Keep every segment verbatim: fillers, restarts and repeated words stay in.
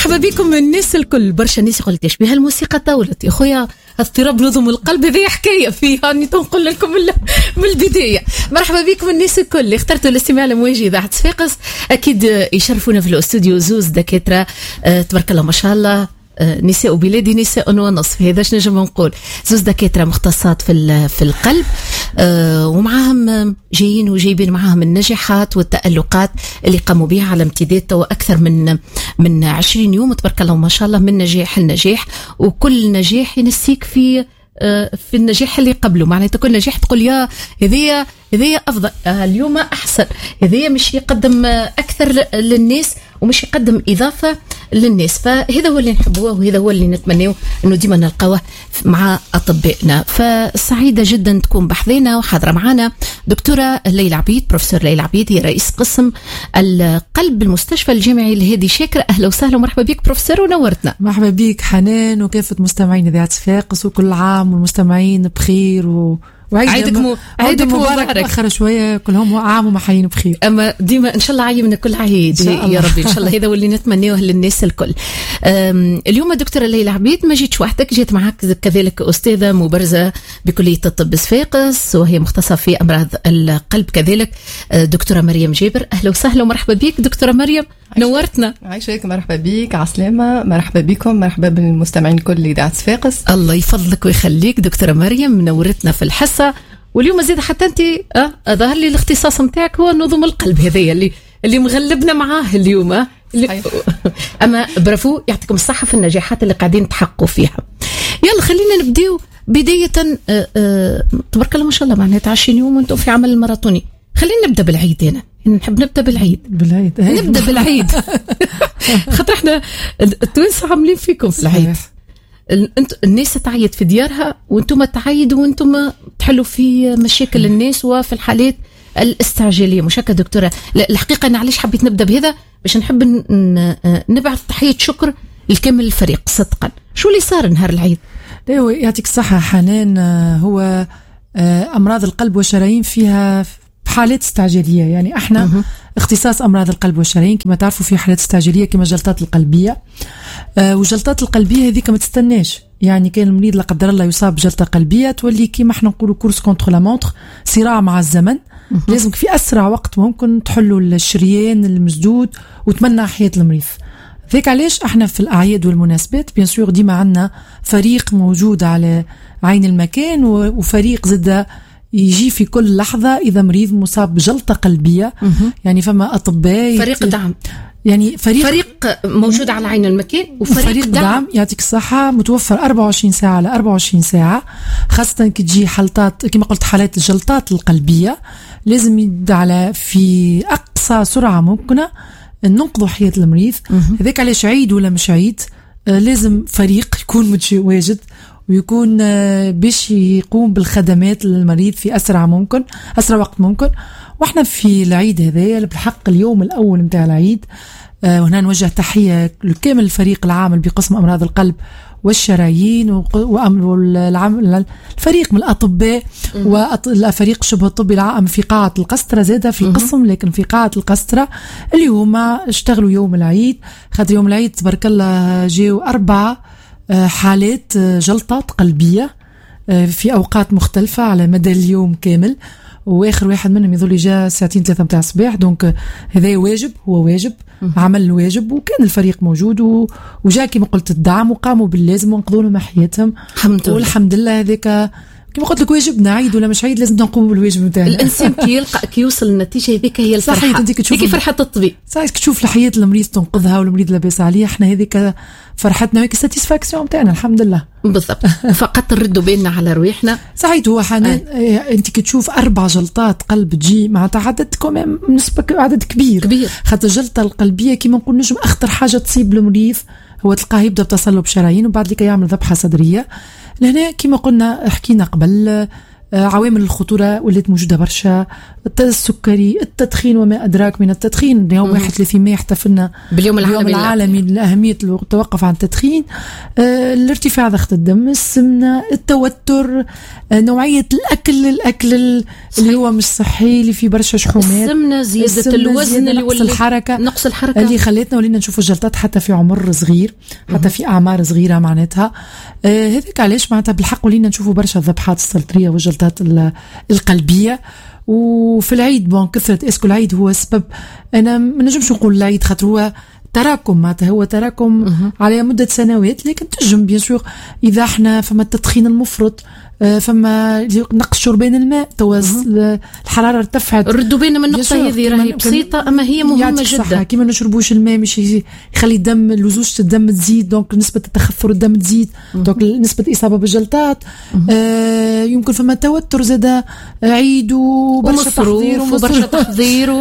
مرحبا بكم الناس الكل. برشا ناس قلت ايش بها الموسيقى طولت يا خويا، اضطراب نظم القلب هذه حكايه فيها اني تنقل لكم من البدايه. مرحبا بكم الناس الكل اللي اخترتوا الاستماع لمواجهه اذاعه صفاقس. اكيد يشرفونا في الاستوديو زوز دكاتره أه تبارك الله ما شاء الله، نساء بلادي نساء ونصف، هذا اش نجم نقول. زوز دكاتره مختصات في في القلب، أه ومعاهم جايين وجايبين معاهم النجاحات والتألقات اللي قاموا بها على امتداد تو اكثر من من عشرين يوم تبارك الله ما شاء الله، من نجاح لنجاح، وكل نجاح ينسيك في في النجاح اللي قبله. معناتها كل نجاح تقول يا هذيا هذيا افضل، اليوم احسن، هذيا مش يقدم اكثر للناس ومش يقدم اضافه للناس. فهذا هو اللي نحبوه وهذا هو اللي نتمناه انه ديما نلقاوه مع اطبائنا. فسعيده جدا تكون بحذينا وحاضره معنا دكتوره ليلى عبيد، بروفيسور ليلى عبيد، هي رئيس قسم القلب بالمستشفى الجامعي الهادي شاكر. اهلا وسهلا ومرحبا بك بروفيسور ونورتنا. مرحبا بك حنان وكافه مستمعين اذاعه صفاقس، وكل عام والمستمعين بخير و عيدك مو عيدك مبارك. اخر شويه كلهم عام ومحيين بخير. اما ديما ان شاء الله عايمنا كل عيد يا ربي ان شاء الله. هذا واللي نتمناه للناس الكل. اليوم دكتوره ليلى عبيد ما جيتش وحدك، جيت معك كذلك استاذه مبرزه بكليه الطب صفاقس وهي مختصه في امراض القلب كذلك، دكتوره مريم جابر. اهلا وسهلا ومرحبا بك دكتوره مريم، نورتنا. عايشك، مرحبا بيك عسلامه، مرحبا بكم، مرحبا بالمستمعين الكل لإذاعة صفاقس. الله يفضلك ويخليك دكتوره مريم، منورتنا في الحصه. واليوم زيد حتى انت اه ظهر لي الاختصاص نتاعك هو نظم القلب، هذايا اللي اللي مغلبنا معاه اليوم. اه اللي اما برافو، يعطيكم الصحه في النجاحات اللي قاعدين تحققوا فيها. يلا خلينا نبداو بدايه. اه اه تبارك الله ما شاء الله، معناتها عشرين يوم وانتم في عمل الماراثوني. خلينا نبدا بالعيد. هنا نحب نبدا بالعيد بالعيد نبدا بالعيد خاطر احنا التوانسه عاملين فيكم في العيد. انت الناس تعيد في ديارها وانتم تعيدوا وانتم تحلوا في مشاكل الناس وفي الحالات الاستعجاليه. مش هكا دكتوره؟ الحقيقه انا علاش حبيت نبدا بهذا؟ باش نحب نبعث تحيه شكر لكامل الفريق صدقا. شو اللي صار نهار العيد؟ ايوه يعطيك الصحه حنان. هو امراض القلب والشرايين فيها حالات استعجاليه، يعني احنا مه. اختصاص امراض القلب والشرايين كما تعرفوا في حالات استعجاليه كما الجلطات القلبيه. أه والجلطات القلبيه هذيك ما تستناش، يعني كان المريض لا قدر الله يصاب بجلطه قلبيه تولي كيما احنا نقولوا كورس كونتر لا مونتر، صراع مع الزمن. مه. لازمك في اسرع وقت ممكن تحلوا الشريان المسدود وتمنع حياه المريض. ذيك علاش احنا في الاعياد والمناسبات بيان سور ديما عندنا فريق موجود على عين المكان، وفريق زد يجي في كل لحظة إذا مريض مصاب بجلطة قلبية. مه. يعني فما أطباء فريق دعم، يعني فريق فريق موجود على عين المكان وفريق, وفريق دعم. دعم يعطيك الصحة متوفر أربعة وعشرين ساعة على أربعة وعشرين ساعة، خاصة كي تجي حالات كما قلت حالات الجلطات القلبية لازم يد على في أقصى سرعة ممكنة ننقذوا حياة المريض. هذاك علاش عيد ولا مش عيد آه لازم فريق يكون متواجد ويكون باش يقوم بالخدمات للمريض في أسرع ممكن أسرع وقت ممكن. وإحنا في العيد هذا بالحق اليوم الأول متاع العيد، وهنا نوجه تحية لكامل الفريق العامل بقسم أمراض القلب والشرايين والفريق من الأطباء والفريق الشبه الطبي العام في قاعة القسطرة زادة في القسم، لكن في قاعة القسطرة اللي هما اشتغلوا يوم العيد. خاطر يوم العيد تبارك الله جاو أربعة حالات جلطات قلبية في أوقات مختلفة على مدى اليوم كامل، وآخر واحد منهم يظل جاء ساعتين ثلاثة متاع الصباح. دونك هذا واجب، هو واجب عمل الواجب، وكان الفريق موجود وجاء كما قلت الدعم وقاموا باللازم وانقذوا لهم حياتهم والحمد لله. هذاك كما قلت لك واجبنا عيد ولا مش عيد لازم نقوم بالواجب نتاعنا. الانسان كي يلقى كي يوصل النتيجه هذيك هي الفرحه، هذيك فرحه الطبيب. صحيح تشوف الحياه المريض تنقذها والمريض لاباس عليه، احنا هذيك فرحتنا هيك ساتيسفاكسيون نتاعنا الحمد لله. بالضبط فقط نردوا بالنا على رواحنا. صحيح هو حنان آه. انت كي تشوف اربع جلطات قلب تجي معناتها عدد كمان نسبه عدد كبير كبير. خاطر الجلطه القلبيه كيما نقول نجم اخطر حاجه تصيب المريض هو تلقاه يبدا بتصلب شرايين وبعد لك يعمل ذبحه صدريه. لهنا كيما قلنا حكينا قبل عوامل الخطورة ولات موجودة برشا، السكري، التدخين وما أدراك من التدخين. يوم واحد وثلاثين ماي احتفلنا باليوم العالمي, العالمي لأهمية التوقف عن التدخين. آه، الارتفاع ضغط الدم، السمنة، التوتر، آه، نوعية الأكل الأكل اللي هو مش صحي، اللي فيه برشا شحومات، السمنة، زيادة السمنة، الوزن، اللي نقص الحركة نقص الحركة اللي خلتنا ولينا نشوفوا الجلطات حتى في عمر صغير، حتى في أعمار صغيرة معناتها. آه، هذاك علاش معناتها بالحق ولينا نشوفوا برشا الذبحات السرطانية والجلطات القلبية. وفي العيد بون كثرة اسكو العيد هو سبب، أنا ما نجمش نقول العيد خاطر هو تراكم، معناتها هو تراكم مه. على مدة سنوات، لكن تنجم بيان سور إذا احنا فما التدخين المفرط، فما نقص شربان الماء، توز الحرارة ارتفعت، ردوا بينا من النقطة هذه راهي بسيطة أما هي مهمة جدا. كيما نشربوش الماء مش يخلي الدم لزوجة الدم تزيد، دونك نسبة التخثر الدم تزيد، دونك نسبة الإصابة بالجلطات. آه يمكن فما توتر زاد عيد وبرشا تحضير وبرشا تحضير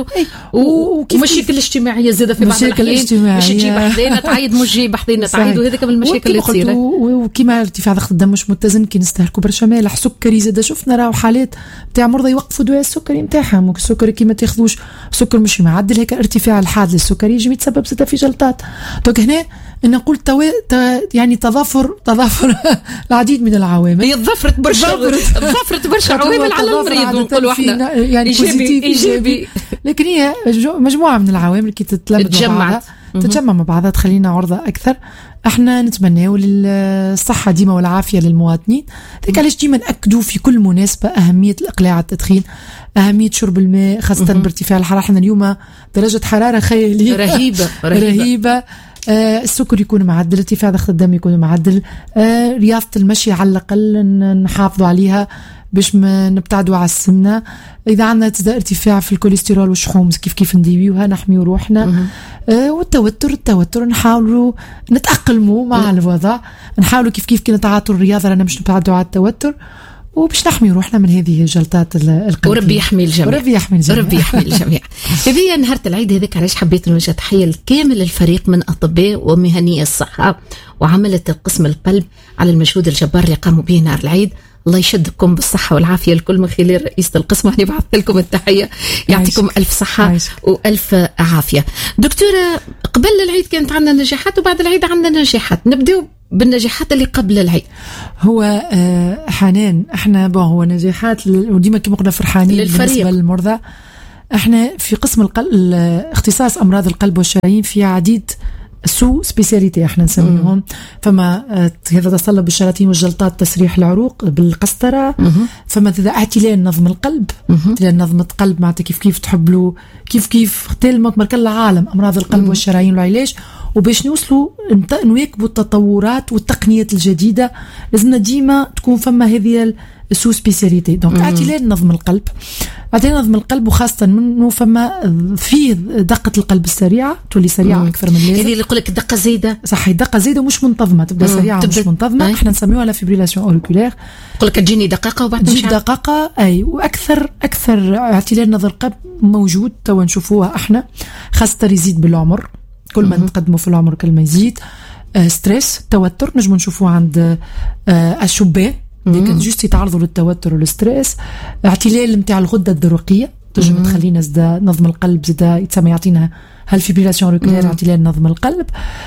ومشاكل اجتماعية زاد في بعض الأحيان، مش تجيب بحذينا تعيد مش تجيب بحذينا تعيد، وهذا كمان المشاكل اللي تصير. وكيما ارتفاع ضغط الدم مش متزن، كي نستهلكوا برشا مالح، سكري زاد شفنا راهو حالات تاع مرضى يوقفوا دواء السكري نتاعهم، السكري كي ما تاخذوش سكر مش معدل، هيك ارتفاع الحاد للسكري يجي يتسبب زاد في جلطات. دونك هنا نقول توا يعني تضافر تضافر العديد من العوامل، هي تضافرت برشا تضافرت برشا عوامل على المريض، نقولوا احنا يعني ايجابي ايجابي، لكن هي مجموعه من العوامل كي تتلمد مع بعضها تتجمع مع بعضها تخلينا عرضة أكثر. احنا نتمناو للصحة ديما والعافية للمواطنين، ذلك علاش ديما نأكدوا في كل مناسبة أهمية الإقلاع عن التدخين، أهمية شرب الماء خاصة بارتفاع الحرارة. احنا اليوم درجة حرارة خيالية رهيبة رهيبة, رهيبة. آه السكر يكون معدل، ارتفاع ضغط الدم يكون معدل، آه رياضة المشي على الأقل نحافظوا عليها باش ما نبتعدوا على السمنة. إذا عندنا ارتفاع في الكوليسترول والشحوم كيف كيف نديوها نحميو روحنا. آه والتوتر التوتر نحاولوا نتأقلموا مع الوضع، نحاولوا كيف كيف كي نتعاطوا الرياضة رانا مش نبتعدوا على التوتر، وباش نحمي روحنا من هذه الجلطات القلبية. وربي يحمي الجميع، وربي يحمي الجميع، وربي يحمي الجميع. هذه نهار العيد هذاك علاش حبيت نوجه تحية لكامل الفريق من أطباء ومهنيي الصحة وعملة القسم القلب على المجهود الجبار اللي قاموا به نهار العيد. الله يشدكم بالصحة والعافية الكل من خلال رئيسة القسم، وأنا بعثت لكم التحية، يعطيكم ألف صحة عايشك. وألف عافية. دكتورة، قبل العيد كانت عندنا نجاحات وبعد العيد عندنا نجاحات، نبدأ بالنجاحات اللي قبل العيد. هو آه حنان احنا بون هو نجاحات وديما كما قلنا فرحانين بالنسبة للمرضى. احنا في قسم القلب اختصاص أمراض القلب والشرايين في عديد سو سبيسياليتي احنا نسميهم. فما هذا تصلب بالشرايين والجلطات، تسريح العروق بالقسطرة، فما ذا اعتلال نظم القلب، اعتلال نظم القلب معناتها كيف كيف تحب له كيف كيف تلمط مركل العالم امراض القلب والشرايين والعلاج. وباش نوصلوا نواكبوا التطورات والتقنيات الجديدة لازمنا ديما تكون فما هذه السو سبيسياليتي. دونك اعتلال نظم القلب، اعتلال نظم القلب وخاصة منه فما فيه دقة القلب السريعة تولي سريعة مم. أكثر من اللازم. هذه اللي يقول لك دقة زايدة، صحيح دقة زايدة ومش منتظمة، تبدأ سريعة ومش منتظمة. أي. احنا نسميوها لا فيبريلاسيون اوريكولير، يقول لك تجيني دقيقة وبعد تجي دقيقة. أي وأكثر أكثر اعتلال نظم القلب موجود توا نشوفوها احنا، خاصة يزيد بالعمر، كل ما نتقدموا في العمر كل ما يزيد. آه ستريس توتر نجم نشوفوه عند آه الشبان لكن جوست يتعرضوا للتوتر والستريس. اعتلال متاع الغدة الدرقية تنجم تخلينا زدا نظم القلب زدا يتسمى يعطينا هالفيبريلاسيون اوريكولير، اعتلال نظم القلب.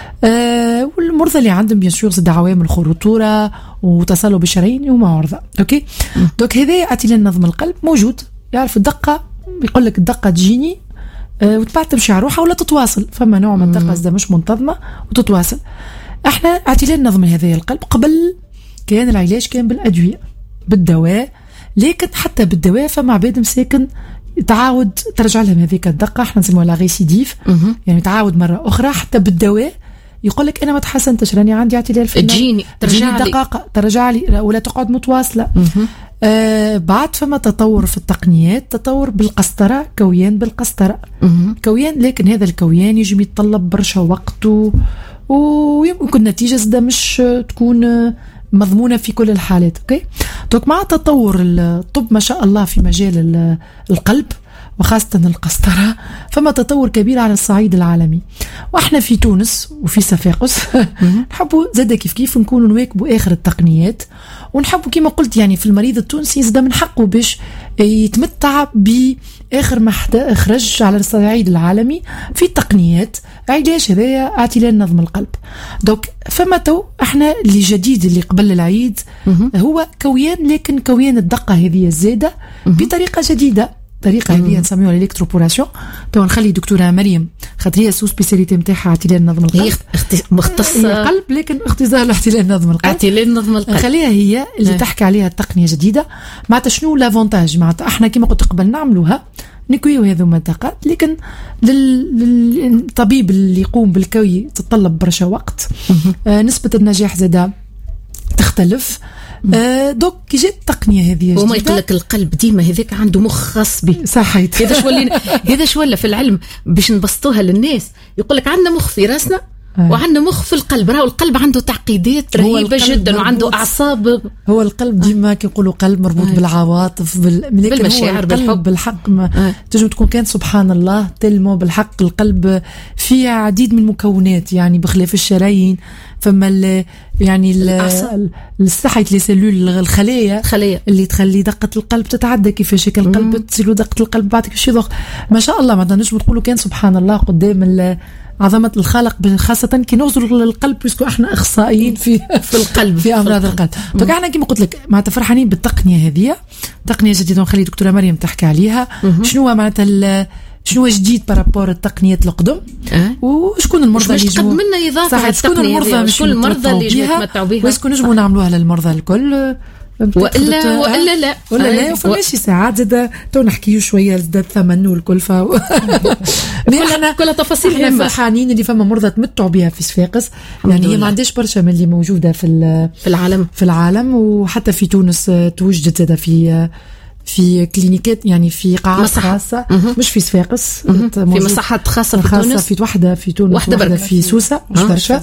آه والمرضى اللي عندهم بيان سور زدا عوامل خطورة وتصلب الشرايين هما عرضة. اوكي دونك هذا اعتلال نظم القلب موجود، يعرف الدقة، يقول لك الدقة تجيني أه وتبعد تمشي على روحها ولا تتواصل، فما نوع من الدقة زدا مش منتظمة وتتواصل. احنا اعتلال نظم هذا القلب قبل كان العلاج كان بالأدوية بالدواء، لكن حتى بالدواء فما عباد مساكن تعاود ترجع لهم هذيك الدقة، احنا نسموها لا ريسيديف، يعني تعاود مرة أخرى حتى بالدواء يقول لك أنا ما تحسنتش راني عندي اعتلال في النظم، تجيني ترجع لي دقائق ترجع لي ولا تقعد متواصلة. آه بعد فما تطور في التقنيات، تطور بالقسطرة، كويان بالقسطرة كويان، لكن هذا الكويان يجب يتطلب برشا وقت ويمكن النتيجة زدا مش تكون مضمونة في كل الحالات. اوكي دونك مع تطور الطب ما شاء الله في مجال القلب وخاصة القسطرة فما تطور كبير على الصعيد العالمي. واحنا في تونس وفي صفاقس نحبوا زاد كيف كيف نكونوا نواكبوا آخر التقنيات، ونحبوا كما قلت يعني في المريض التونسي زاد من حقه باش يتمتع بآخر ما خرج على الصعيد العالمي في تقنيات علاج هذايا اعتلال نظم القلب. دوك فما تو احنا اللي جديد اللي قبل العيد هو كويان، لكن كويان الدقة هذه الزادة بطريقة جديدة. طريقة هذه نسميوها الالكتروبوراسيون. تو نخلي دكتورة مريم خاطر هي سو سبيسياليتي نتاعها اعتلال نظم القلب، هي مختصة القلب لكن اختصار اعتلال نظم القلب، اعتلال نظم القلب. نخليها هي اللي تحكي عليها التقنية جديدة. معناتها شنو لافونتاج؟ معناتها احنا كما قلت قبل نعملوها نكويو هذو المنطقات، لكن للطبيب اللي يقوم بالكوي تتطلب برشا وقت. آه نسبة النجاح زادا تختلف. آه دوك كي جات التقنيه هذه وما يقول لك القلب ديما هذاك عنده مخ خاص به. صحيت. هذا شو اللي هذا شو ولا في العلم باش نبسطوها للناس، يقول لك عندنا مخ في راسنا آه. وعندنا مخ في القلب. راهو القلب عنده تعقيدات رهيبه جدا وعنده اعصاب. هو القلب ديما كي يقولوا قلب مربوط آه. بالعواطف بال... بالمشاعر بالحب بالحق ما آه. تنجم تكون كانت سبحان الله تلمو بالحق. القلب فيه عديد من المكونات يعني بخلاف الشرايين فما ال يعني الصحة لي سيلول الخلايا خلايا اللي تخلي دقة القلب تتعدى كيفاش هيك القلب تصير دقة القلب بعد كيفاش يضخ. ما شاء الله ما نجم تقولوا كان سبحان الله قدام عظمة الخالق، خاصة كي نغزروا القلب بيسكو احنا اخصائيين في في القلب في امراض القلب. دونك احنا كيما قلت لك معناتها فرحانين بالتقنية هذه، تقنية جديدة ونخلي دكتورة مريم تحكي عليها. شنو هو معناتها شنو جديد بارابور التقنيات القدم أه؟ وشكون المرضى اللي يجوا منا اضافه شكون المرضى شكون المرضى اللي يتمتعوا بها واسكو نجموا نعملوها للمرضى الكل والا والا لا ولا لا وفماشي ساعات زاد تو نحكيو شويه زاد الثمن والكلفه و... كلها كلها تفاصيل احنا فرحانين اللي فما مرضى تمتعوا بها في صفاقس. يعني هي ما عندهاش برشا من اللي موجوده في في العالم في العالم وحتى في تونس توجدت زاد في في كلينيكات يعني في قاعات خاصة مش في صفاقس في مصحات خاصة في تونس في وحدة في تونس واحدة, واحدة في سوسة مش برشا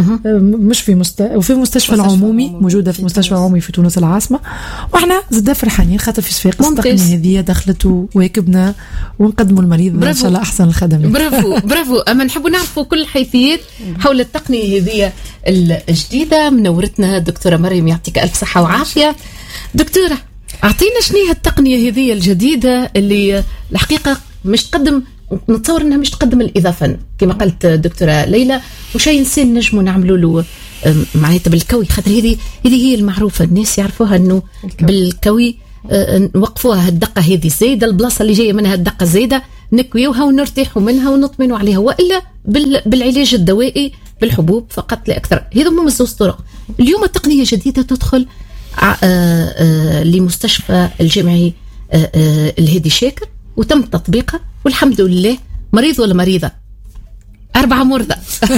مش في مست... وفي مستشفى العمومي موجودة في مستشفى العمومي في تونس العاصمة. واحنا زاد فرحانين خاطر في صفاقس التقنية هذه دخلت وواكبنا ونقدموا المريض ان شاء الله احسن الخدمات. برافو برافو. اما نحبوا نعرفوا كل الحيثيات حول التقنية هذه الجديدة. منورتنا دكتورة مريم يعطيك الف صحة وعافية. دكتورة أعطينا شنو هي التقنية هذه الجديدة اللي الحقيقة مش تقدم، نتصور أنها مش تقدم الإضافة كما قلت دكتورة ليلى وشيء إنسان نجموا نعملوا له معناتها بالكوي، خاطر هذه هذه هي المعروفة الناس يعرفوها أنه بالكوي نوقفوها الدقة هذه الزايدة البلاصة اللي جاية منها الدقة الزايدة نكويوها ونرتاحوا منها ونطمنوا عليها، وإلا بالعلاج الدوائي بالحبوب فقط لا أكثر. هذا هم الزوز طرق. اليوم التقنية جديدة تدخل آآ آآ لمستشفى الجامعي الهادي شاكر وتم تطبيقها والحمد لله. مريض ولا مريضة؟ أربعة مرضى.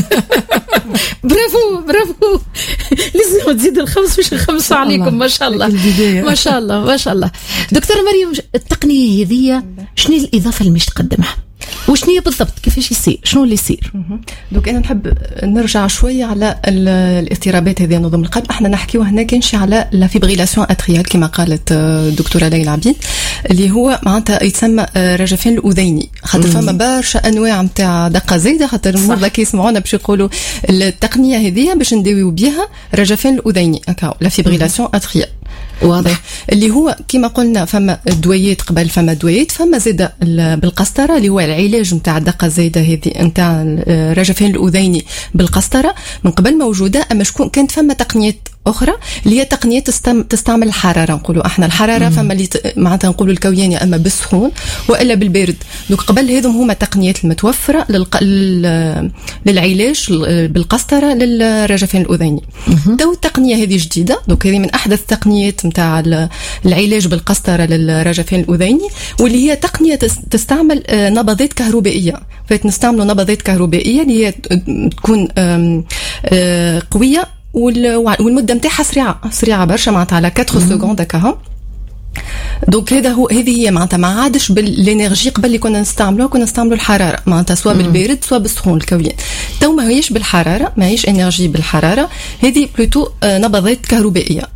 برافو برافو. لازم تزيد الخمس مش الخمسة عليكم ما شاء الله ما شاء الله ما شاء الله. دكتورة مريم التقنية هذه شنو الإضافة اللي مش تقدمها وشنو هي بالضبط كيفاش يصير شنو اللي يصير؟ دوك انا نحب نرجع شويه على الاضطرابات هذه نظم القلب. احنا نحكيو هنا كانش على لا فيبريلاسيون اتريال كما قالت الدكتوره ليلى عبيد اللي هو معناتها يتسمى رجفان الاذيني، خاطر فما برشا انواع نتاع دقه زايده. خاطر المرضى كي يسمعونا باش يقولوا التقنيه هذه باش نداويو بها رجفان الاذيني هكا لا فيبريلاسيون اتريال. واضح اللي هو كما قلنا فما دويات قبل فما دويات فما زاده بالقسطره اللي هو العلاج نتاع الدقه الزايده هذه نتاع رجفان الاذيني بالقسطره من قبل موجوده. اما شكون كانت فما تقنيات اخرى اللي هي تقنيات تستعمل الحراره. نقولوا احنا الحراره فما اللي معناتها نقولوا الكويان يا اما بالسخون والا بالبارد. دوك قبل هذم هما تقنيات المتوفره للق... للعلاج بالقسطره للرجفان الاذيني. تو التقنيه هذه جديده دوك هذه من احدث التقنيات نتاع العلاج بالقسطره للرجفان الاذيني واللي هي تقنيه تستعمل نبضات كهربائيه. فات نستعملوا نبضات كهربائيه اللي هي تكون قويه والمده نتاعها سريعه سريعه برشا معناتها على أربعة سكوند هكا. دونك هذا هو هذه هي معناتها ما عادش بالانرجي قبل اللي كنا نستعملوها كنا نستعملوا الحراره معناتها سواء بالبارد سواء بالسخون الكويان. تو ما هيش بالحراره ما هيش انرجي بالحراره هذه بلوتو نبضات كهربائيه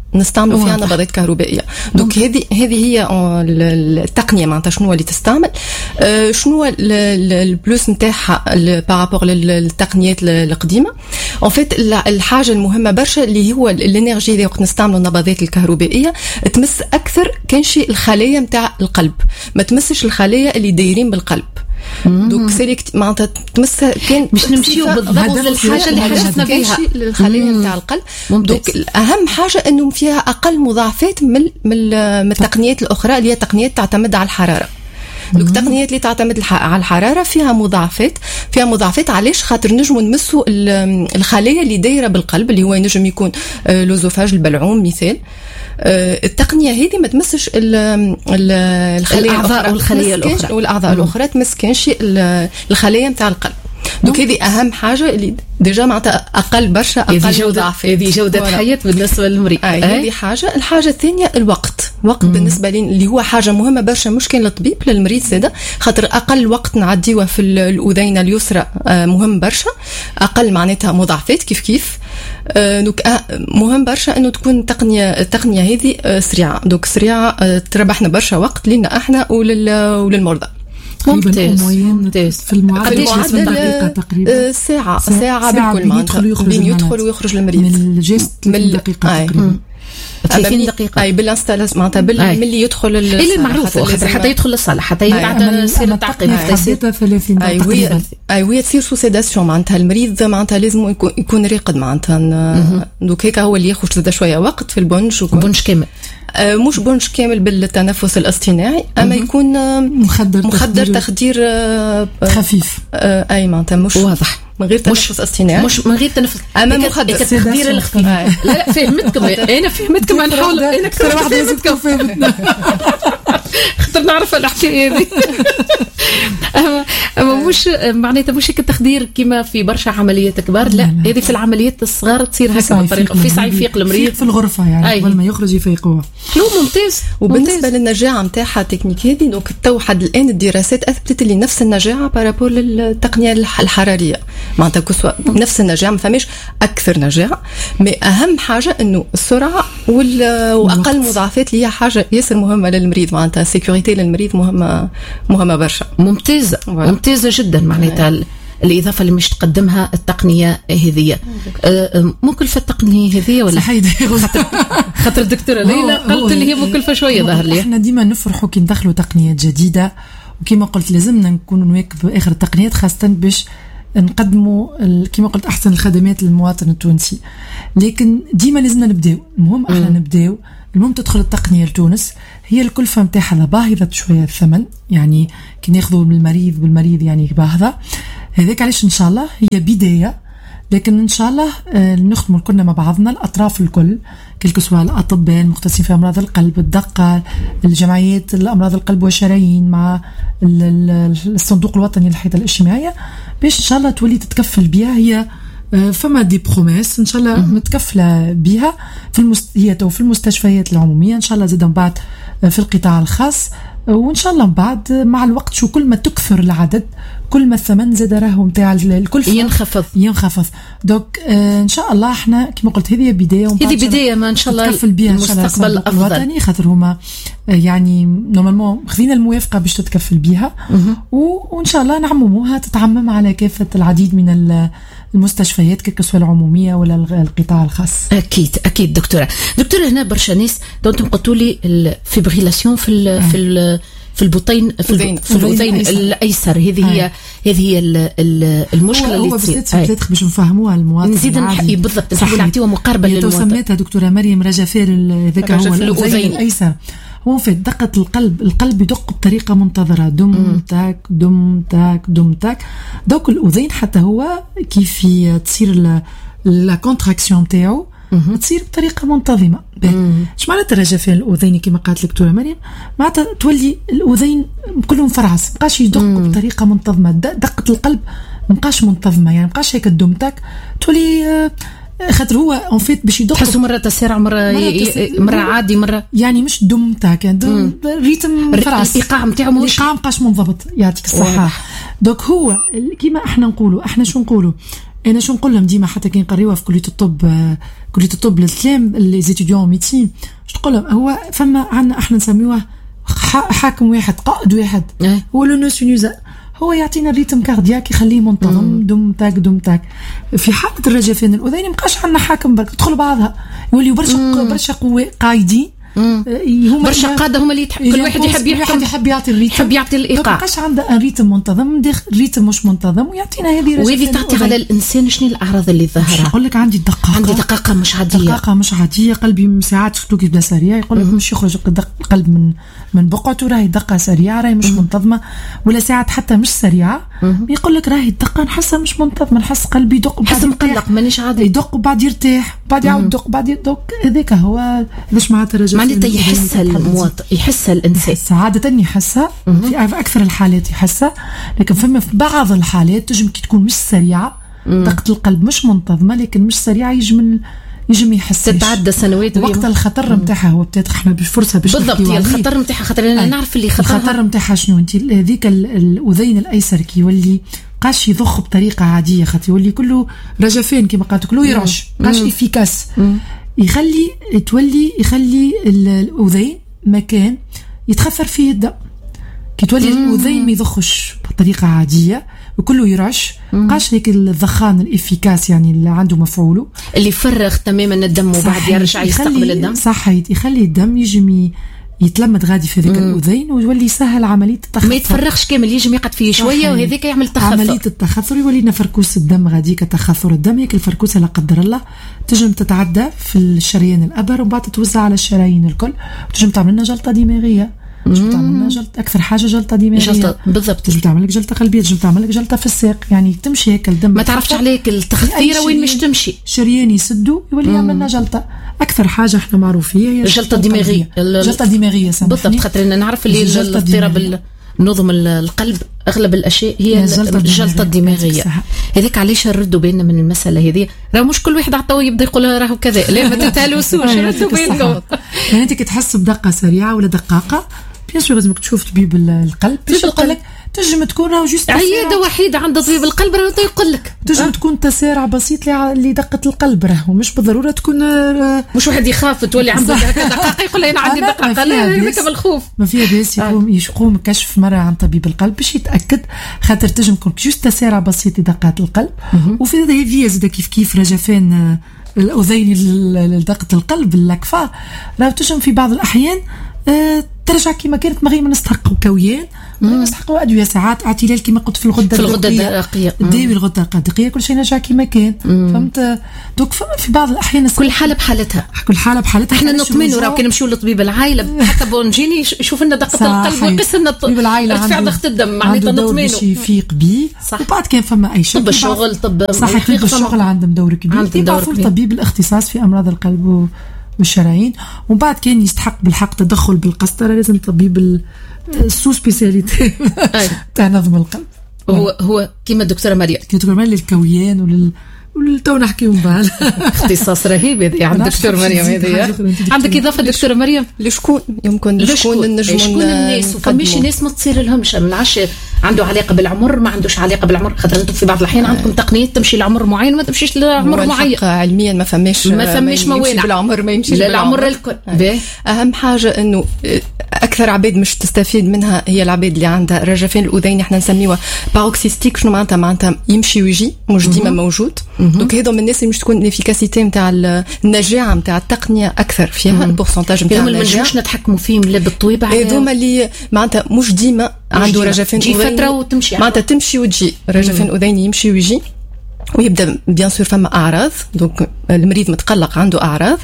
نستعملوا فيها نبضات كهربائيه. دوك هذه هذه هي التقنيه معناتها شنو اللي تستعمل، آه شنو البلوس نتاعها بارابور للتقنيات القديمه. ان فيت الحاجه المهمه برشا اللي هو الانرجي اللي وقت نستعملوا النبضات الكهربائيه تمس اكثر كان شيء الخلايا نتاع القلب، ما تمسش الخلايا اللي دايرين بالقلب. دوك سيليكت معناتها تمس كان مش نمشيو بالضبط للحاجه اللي حاجتنا بها الخلايا نتاع القلب. دوك اهم حاجه انه فيها اقل مضاعفات من من التقنيات الاخرى اللي هي تقنيات تعتمد على الحراره. دوك التقنيات اللي تعتمد على الحراره فيها مضاعفات فيها مضاعفات علاش؟ خاطر نجموا نمسوا الخلايا اللي دايره بالقلب اللي هو ينجم يكون لوزوفاج البلعوم مثال. التقنيه هذه ما تمسش الخلايا الاعضاء والخلايا الاخرى والاعضاء الاخرى تمس كانش الخلايا نتاع القلب. دوك هذه اهم حاجه اللي ديجا معناتها اقل برشا اقل مضاعفات. هذه جوده حياه بالنسبه للمريض. هذه حاجه. الحاجه الثانيه الوقت. وقت مم. بالنسبه لي اللي هو حاجه مهمه برشا مش كان للطبيب للمريض زاده، خاطر اقل وقت نعديوه في الاذين اليسرى مهم برشا، اقل معناتها مضاعفات كيف كيف. دوك مهم برشا انه تكون التقنيه التقنيه هذه سريعه. دوك سريعه تربحنا برشا وقت لنا احنا وللمرضى. ممتاز ممتاز. في المعدل دقيقة تقريبا ساعة ساعة بالكل معناتها بين يدخل ويخرج المريض من الجست من دقيقة تقريبا ثلاثين دقيقة. اي بالانستالاس معناتها ملي يدخل اللي المعروف حتى حتى يدخل للصالة حتى بعد يصير التعقيم حتى يصير ثلاثين دقيقة. اي وهي تصير سو سيداسيون معناتها المريض معناتها لازم يكون يكون راقد معناتها. دوك هيك هو اللي ياخذ زاد شوية وقت في البنج بنج كامل مش بنج كامل بالتنفس الاصطناعي اما يكون مخدر مخدر تخدير خفيف. اي معناتها مش واضح من غير تنفس اصطناعي مش من غير تنفس اما مخدر تخدير الخفيف. لا لا فهمتكم انا فهمتكم نحاول انا اكثر واحده زدتكم فهمتنا خاطر نعرف الحكايه هذه. اما مش معناتها مش التخدير كما في برشا عمليات كبار، لا هذه في العمليات الصغار تصير هكا بالطريقه في ساعه يفيق المريض في الغرفه يعني قبل ما يخرج يفيقوه. حلو ممتاز. وبالنسبه للنجاعه نتاعها التكنيك هذه دونك تو حد الان الدراسات اثبتت لي نفس النجاعه بارابور للتقنيه الحراريه معناتها كسوا نفس النجاعه ما فماش اكثر نجاعه. مي اهم حاجه انه السرعه واقل مضاعفات اللي هي حاجه ياسر مهمه للمريض معناتها سيكوريتي للمريض مهمه مهمه برشا. ممتازه ممتازه جدا معناتها الإضافة اللي مش تقدمها التقنية هذه. مكلفة التقنية هذه ولا خاطر خاطر الدكتورة ليلى قالت اللي هي مكلفة شوية ظهر لي. احنا ديما نفرحوا كي ندخلوا تقنيات جديدة وكما قلت لازمنا نكونوا نواكب آخر التقنيات خاصة باش نقدموا كما قلت أحسن الخدمات للمواطن التونسي. لكن ديما لازمنا نبداو. المهم احنا نبداو. المهم تدخل التقنية لتونس هي الكلفة متاعها باهظة شوية الثمن يعني كي ناخذوا بالمريض بالمريض يعني باهظة. هذاك علاش ان شاء الله هي بدايه لكن ان شاء الله نخدموا كلنا مع بعضنا الاطراف الكل كل سواء الاطباء المختصين في امراض القلب الدقه الجمعيات الامراض القلب والشرايين مع الصندوق الوطني للحياه الاجتماعيه باش ان شاء الله تولي تتكفل بها. هي فما دي بروميس ان شاء الله متكفله بها في المست... هي تو في المستشفيات العموميه ان شاء الله زاد من بعد في القطاع الخاص وان شاء الله من بعد مع الوقت شو كل ما تكثر العدد كل ما الثمن زاد راهو نتاع الكلفه ينخفض ينخفض. دوك آه ان شاء الله احنا كما قلت هذه بدايه هذه بدايه ما ان شاء الله تكفل بها المستقبل الوطني خاطر هما آه يعني نورمالمون خذينا الموافقه باش تتكفل بها وان شاء الله نعمموها تتعمم على كافه العديد من المستشفيات كسواء العموميه ولا القطاع الخاص. اكيد اكيد دكتوره دكتوره هنا برشا ناس انتم قلتوا لي الفيبريلاسيون في ال في ال في البطين في البطين, في البطين الايسر هذه هي هذه هي المشكله اللي تصير هو باش نفهموها المواطن نزيد نحكي بالضبط نحكي نعطيوها مقاربه للمواطن. سميتها دكتوره مريم رجفير ذاك هو الاذين الايسر. هو في دقه القلب القلب يدق بطريقه منتظره دم تاك دم تاك دم تاك دوك الاذين حتى هو كيف تصير لا كونتراكسيون تاعو تصير بطريقه منتظمه. اش معناتها الرجفان الاذين كما قالت الدكتوره مريم معناتها تولي الاذين كلهم فرعس مابقاش يدق بطريقه منتظمه دقه القلب مابقاش منتظمه يعني مابقاش هيك الدمتك تولي خاطر هو اون فيت باش يدق تحسوا مره تسارع مره مره عادي مره يعني مش دمتك يعني ريتم فرعس الايقاع نتاعو مش الايقاع مابقاش منضبط يعطيك الصحه. دوك هو كيما احنا نقولوا احنا شو نقولوا انا شو نقول لهم ديما حتى كي نقريوها في كليه الطب، كليه الطب للكلام لي زيتيديون ميديسين، شو نقول لهم هو فما عندنا احنا نسميوه حاكم واحد، قائد واحد هو لو نوسينوزا، هو يعطينا الريتم كاردياك يخليه منتظم، دم تاك دم تاك. في حاله الرجفان الاذيني مابقاش عندنا حاكم برك تدخل بعضها، يوليو برشا برشا قوه قايدين، هما برشا قاده هما اللي يتحب، كل واحد يحب يحكم، يحب يحب يعطي الريتم، يحب يعطي الايقاع، مابقاش عنده ريتم منتظم، داخل ريتم مش منتظم ويعطينا هذه رجفان. وهذه تعطي على الانسان شنو الاعراض اللي ظاهره؟ نقول لك عندي دقاقه، عندي دقاقه مش عاديه، دقاقه مش عاديه، قلبي ساعات شفتو كيبدا سريع، يقول لك مش يخرج القلب من من بقعته، راهي دقه سريعه، راهي مش منتظمه، ولا ساعات حتى مش سريعه، يقول لك راهي الدقه نحسها مش منتظمه، نحس قلبي يدق نحس مقلق مانيش عادي، يدق وبعد يرتاح، بعد يعاود يدق، بعد يدق، هذاك هو ليش معناتها الرجل معناتها يحس المواطن، يحس الانسان عاده يحسها، في اكثر الحالات يحسها، لكن فما في بعض الحالات تجم كي تكون مش سريعه، دقه القلب مش منتظمه لكن مش سريعه، يجم يجم يحس تتعدى سنوات وقت الخطر نتاعها. هو بتات احنا بفرصه باش بالضبط الخطر نتاعها، خاطر انا نعرف اللي خطر الخطر نتاعها شنو، انت هذيك الاذين الايسر كي يولي قاش يضخ بطريقه عاديه، خاطر يولي كله رجفان كما قالت كله يرعش، قاش افيكاس، يخلي تولي يخلي الاذين مكان يتخثر فيه الدم، كي تولي الاذين ما يضخش بطريقه عاديه وكله يرعش، قاش هيك الضخان الافيكاس يعني اللي عنده مفعوله، اللي يفرغ تماما الدم وبعد يرجع يستقبل الدم، صحيح، يخلي الدم يجي يتلمد غادي في ذيك الاذين ويولي يسهل عمليه التخثر، ما يتفرغش كامل، يجي يقعد فيه شويه وهذيك يعمل تخثر، عمليه التخثر يولي لنا فركوس الدم غاديك، تخثر الدم، هيك الفركوسه لا قدر الله تجم تتعدى في الشريان الابر وبعد تتوزع على الشرايين الكل، وتجم تعمل لنا جلطه دماغيه، تجم تعمل لنا جلطه، اكثر حاجه جلطه دماغيه، جلطه بالضبط، تجم تعمل لك جلطه قلبيه، تجم تعمل لك جلطه في الساق، يعني تمشي هيك الدم ما تعرفش عليك التخثيره وين مش تمشي، شريان يسدوا يولي يعمل لنا جلطه. اكثر حاجه احنا معروفين هي الجلطه الدماغيه، الجلطه الدماغيه بالضبط، خاطر انا نعرف اللي الاضطراب نظم القلب اغلب الاشياء هي الجلطه الدماغيه، هذيك علاش نردوا بالنا من المساله هذه، راه مش كل واحد عطاو يبدا يقول راهو كذا، لا ما تتهلوسوش، ردوا بالكم. يعني انت كي تحس بدقه سريعه ولا دقاقه بيان سور لازمك تشوف طبيب القلب باش يقول لك، تنجم تكون راهو جوست عياده وحيده عند طبيب القلب راهو يقول لك، تنجم أه؟ تكون تسارع بسيط لدقه القلب، راهو مش بالضروره تكون مش واحد يخاف تولي عنده دقائق يقول انا عندي دقائق، لا هذاك بالخوف ما فيها باس، يقوم يقوم كشف مره عن طبيب القلب باش يتاكد، خاطر تنجم تكون جوست تسارع بسيط لدقات القلب، وفي هذه زاد كيف كيف رجفان الاذين لدقه القلب اللاكفا، راهو تنجم في بعض الاحيان أه ترجع كما كانت من غير ما نستحقوا كويان، نستحقوا ادويه ساعات اعتلال كما قلت في الغده في الغده الدرقيه، داوي الغده الدرقيه، كل شيء نرجع كما كان، فهمت؟ دوك في بعض الاحيان كل حاله بحالتها، كل حاله بحالتها، احنا نطمنوا راه كي نمشيو لطبيب العائله حتى بونجيني يشوف لنا دقه القلب ويقيس لنا طبيب العائله ارتفاع ضغط الدم، معناتها نطمنوا باش يفيق بيه، وبعد كان فما اي شيء طب الشغل طب صحيح، طب الشغل عندهم دور كبير، يبعثوا لطبيب الاختصاص في امراض القلب والشرايين، ومن بعد كان يستحق بالحق تدخل بالقسطره، لازم طبيب السو سبيسياليتي تاع نظم القلب، هو هو كيما الدكتوره مريم، الدكتوره مريم للكويان ولل تو نحكيو من بعد اختصاص رهيب هذا عند الدكتور مريم. هذه عندك اضافه دكتوره مريم؟ لشكون يمكن لشكون النجم شكون الناس؟ وفماش ناس ما تصير لهمش، ما نعرفش عنده علاقه بالعمر ما عندوش علاقه بالعمر، خاطر انتم في بعض الاحيان عندكم تقنيات تمشي لعمر معين وما تمشيش لعمر معين، علميا ما فماش ما فماش موانع بالعمر، ما يمشيش بالعمر الكل. اهم حاجه انه اكثر عباد مش تستفيد منها هي العباد اللي عندها رجفان الاذين، احنا نسميوها باروكسيستيك، شنو معناتها؟ معناتها يمشي ويجي مش ديما موجود، دونك هذو من الناس اللي مش تكون الافيكاسيتي نتاع النجاعه نتاع التقنيه اكثر فيها، البورسنتاج نتاع النجاعه ما نجموش نتحكموا فيهم لا بالطويبه، هذوما اللي معناتها مش ديما عنده رجفان اذيني، تجي فتره وتمشي، معناتها تمشي وتجي، رجفان اذيني يمشي ويجي، ويبدا بيان سور فما اعراض، دونك المريض متقلق عنده اعراض،